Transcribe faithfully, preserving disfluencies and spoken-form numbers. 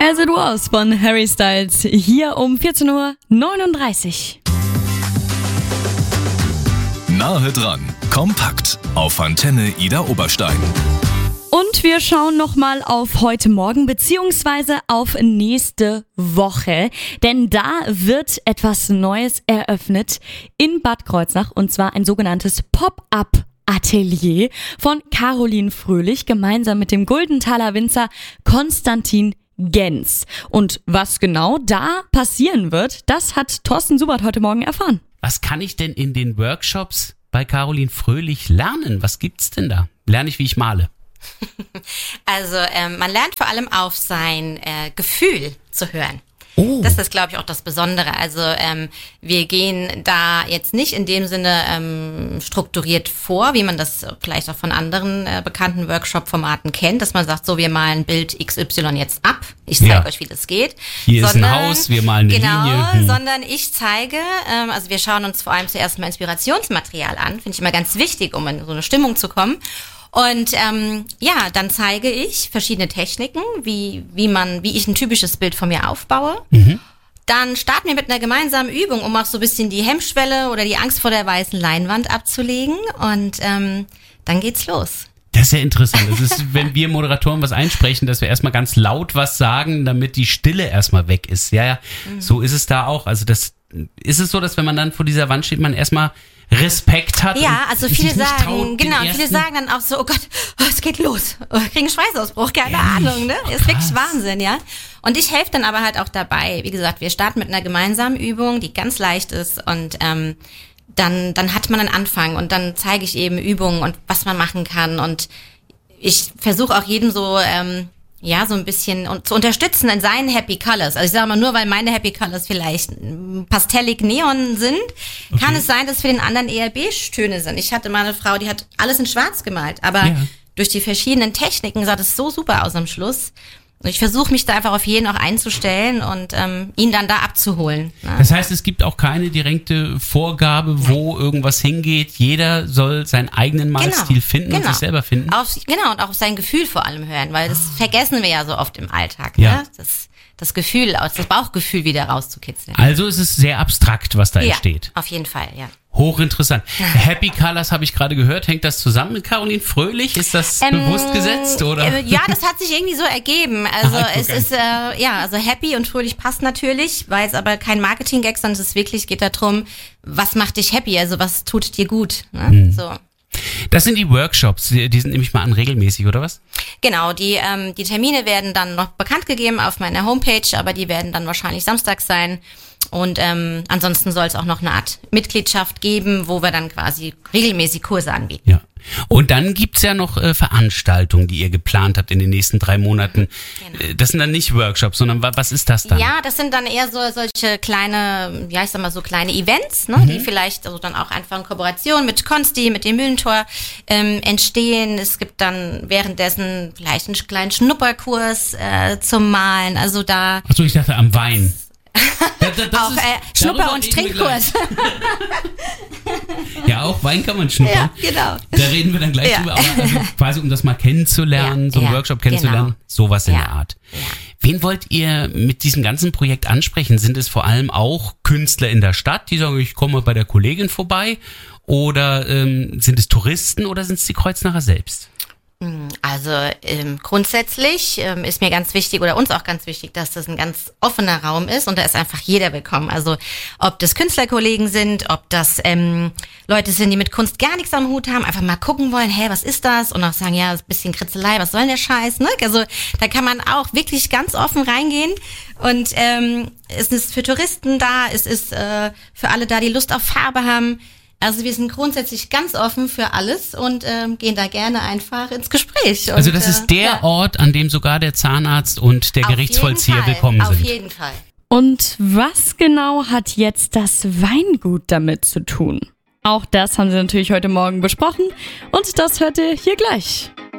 As It Was von Harry Styles, hier um vierzehn Uhr neununddreißig. Nahe dran, kompakt auf Antenne Ida Oberstein. Und wir schauen nochmal auf heute Morgen beziehungsweise auf nächste Woche, denn da wird etwas Neues eröffnet in Bad Kreuznach und zwar ein sogenanntes Pop-up-Atelier von Caroline Fröhlich gemeinsam mit dem Guldenthaler Winzer Konstantin Gens. Und was genau da passieren wird, das hat Thorsten Subert heute Morgen erfahren. Was kann ich denn in den Workshops bei Caroline Fröhlich lernen? Was gibt's denn da? Lerne ich, wie ich male? Also ähm, man lernt vor allem auf sein äh, Gefühl zu hören. Oh. Das ist, glaube ich, auch das Besondere. Also ähm, wir gehen da jetzt nicht in dem Sinne ähm, strukturiert vor, wie man das vielleicht auch von anderen äh, bekannten Workshop-Formaten kennt, dass man sagt, so, wir malen Bild X Y jetzt ab. Ich zeige Ja. euch, wie das geht. Hier sondern, ist ein Haus, wir malen eine genau, Linie. Hm. sondern ich zeige, ähm, also wir schauen uns vor allem zuerst mal Inspirationsmaterial an. Finde ich immer ganz wichtig, um in so eine Stimmung zu kommen. Und ähm, ja, dann zeige ich verschiedene Techniken, wie wie man, wie ich ein typisches Bild von mir aufbaue. Mhm. Dann starten wir mit einer gemeinsamen Übung, um auch so ein bisschen die Hemmschwelle oder die Angst vor der weißen Leinwand abzulegen. Und ähm, dann geht's los. Das ist ja interessant. Das ist, wenn wir Moderatoren was einsprechen, dass wir erstmal ganz laut was sagen, damit die Stille erstmal weg ist. Ja, ja, mhm. So ist es da auch. Also das ist es so, dass wenn man dann vor dieser Wand steht, man erstmal Respekt hat. Ja, also viele sich nicht sagen, traut, genau, den viele ersten- sagen dann auch so, oh Gott, oh, es geht los. Oh, ich kriege einen Schweißausbruch, keine Ehrlich? Ahnung, ne? Oh, Ist wirklich krass. Wahnsinn, ja. Und ich helfe dann aber halt auch dabei. Wie gesagt, wir starten mit einer gemeinsamen Übung, die ganz leicht ist und ähm, dann dann hat man einen Anfang und dann zeige ich eben Übungen und was man machen kann und ich versuche auch jedem so ähm, ja, so ein bisschen und zu unterstützen in seinen Happy Colors. Also ich sage mal, nur weil meine Happy Colors vielleicht mm, pastellig Neon sind, Okay. kann es sein, dass für den anderen eher Beige-Töne sind. Ich hatte mal eine Frau, die hat alles in schwarz gemalt, aber Ja. durch die verschiedenen Techniken sah das so super aus am Schluss. Und ich versuche mich da einfach auf jeden auch einzustellen und ähm, ihn dann da abzuholen. Ne? Das heißt, es gibt auch keine direkte Vorgabe, wo irgendwas hingeht. Jeder soll seinen eigenen Malstil finden und sich selber finden. Auf, genau, und auch auf sein Gefühl vor allem hören, weil das vergessen wir ja so oft im Alltag. Ja. Ne? Das, das Gefühl, das Bauchgefühl wieder rauszukitzeln. Also ist es sehr abstrakt, was da ja, entsteht. auf jeden Fall, ja. Hochinteressant. Happy Colors habe ich gerade gehört. Hängt das zusammen mit Caroline Fröhlich? Ist das Ähm, bewusst gesetzt, oder? Äh, ja, das hat sich irgendwie so ergeben. Also Ah, guck es an. ist, äh, ja, also happy und fröhlich passt natürlich, weil es aber kein Marketing-Gag, sondern es ist wirklich, geht darum, was macht dich happy, also was tut dir gut. Ne? Hm. So. Das sind die Workshops, die die sind nämlich mal an regelmäßig, oder was? Genau, die, ähm, die Termine werden dann noch bekannt gegeben auf meiner Homepage, aber die werden dann wahrscheinlich samstags sein. Und ähm, ansonsten soll es auch noch eine Art Mitgliedschaft geben, wo wir dann quasi regelmäßig Kurse anbieten. Ja. Und dann gibt's ja noch äh, Veranstaltungen, die ihr geplant habt in den nächsten drei Monaten. Genau. Äh, Das sind dann nicht Workshops, sondern wa- was ist das dann? Ja, das sind dann eher so solche kleine, ja ich sag mal so kleine Events, ne, Mhm. die vielleicht also dann auch einfach in Kooperation mit Konsti, mit dem Mühlentor ähm, entstehen. Es gibt dann währenddessen vielleicht einen kleinen Schnupperkurs äh, zum Malen. Also da Achso, ich dachte am Wein. Da- da- das auch ist- äh, Schnupper- darüber und reden wir Trinkkurs. gleich. Ja, auch Wein kann man schnuppern. Ja, genau. Da reden wir dann gleich Ja. drüber. Aber also quasi, um das mal kennenzulernen, Ja, so einen ja, Workshop kennenzulernen, genau. sowas in Ja, der Art. ja. Wen wollt ihr mit diesem ganzen Projekt ansprechen? Sind es vor allem auch Künstler in der Stadt, die sagen, ich komme bei der Kollegin vorbei? Oder ähm, sind es Touristen oder sind es die Kreuznacher selbst? Also ähm, grundsätzlich ähm, ist mir ganz wichtig oder uns auch ganz wichtig, dass das ein ganz offener Raum ist und da ist einfach jeder willkommen. Also ob das Künstlerkollegen sind, ob das ähm, Leute sind, die mit Kunst gar nichts am Hut haben, einfach mal gucken wollen, hey, was ist das? Und auch sagen, ja, das ist ein bisschen Kritzelei, was soll denn der Scheiß? Ne? Also da kann man auch wirklich ganz offen reingehen und ähm, es ist für Touristen da, es ist äh, für alle da, die Lust auf Farbe haben. Also wir sind grundsätzlich ganz offen für alles und ähm, gehen da gerne einfach ins Gespräch. Und, Also das ist der ja, Ort, an dem sogar der Zahnarzt und der auf Gerichtsvollzieher jeden Fall, willkommen auf sind. jeden Fall. Und was genau hat jetzt das Weingut damit zu tun? Auch das haben sie natürlich heute Morgen besprochen und das hört ihr hier gleich.